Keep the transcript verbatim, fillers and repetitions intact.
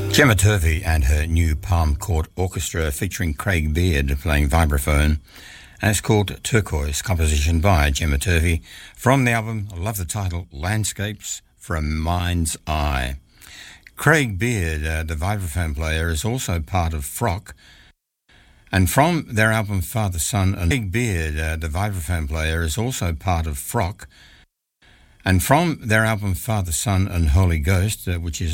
Gemma Turvey and her new Palm Court Orchestra featuring Craig Beard playing vibraphone, and it's called Turquoise, composition by Gemma Turvey from the album, I love the title, Landscapes from Mind's Eye. Craig Beard, uh, the vibraphone player, is also part of Frock, and from their album Father, Son and Craig Beard, uh, the vibraphone player, is also part of Frock, and from their album Father, Son and Holy Ghost, uh, which is